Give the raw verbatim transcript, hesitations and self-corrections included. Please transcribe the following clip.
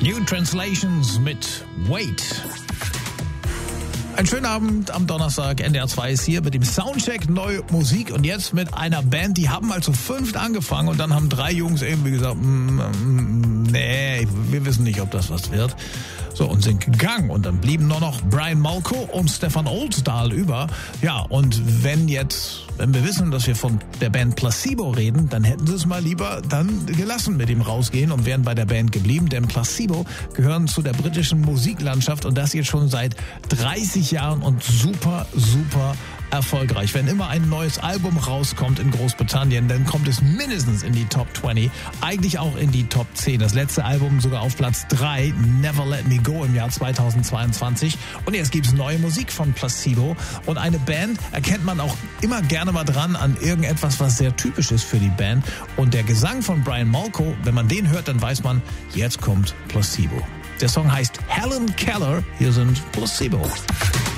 New Translations mit Wait. Einen schönen Abend am Donnerstag. N D R zwei ist hier mit dem Soundcheck Neue Musik und jetzt mit einer Band, die haben mal zu fünft angefangen und dann haben drei Jungs irgendwie gesagt, mm, mm, nee, wir wissen nicht, ob das was wird. So, und sind gegangen und dann blieben nur noch Brian Molko und Stefan Olsdahl über. Ja, und wenn jetzt, wenn wir wissen, dass wir von der Band Placebo reden, dann hätten sie es mal lieber dann gelassen mit dem Rausgehen und wären bei der Band geblieben, denn Placebo gehören zu der britischen Musiklandschaft und das jetzt schon seit dreißig Jahren und super, super erfolgreich. Wenn immer ein neues Album rauskommt in Großbritannien, dann kommt es mindestens in die Top zwanzig, eigentlich auch in die Top zehn. Das letzte Album sogar auf Platz drei, Never Let Me Go im Jahr zweitausendzweiundzwanzig. Und jetzt gibt's neue Musik von Placebo. Und eine Band erkennt man auch immer gerne mal dran an irgendetwas, was sehr typisch ist für die Band. Und der Gesang von Brian Molko, wenn man den hört, dann weiß man, jetzt kommt Placebo. Der Song heißt Helen Keller. Hier sind Placebo.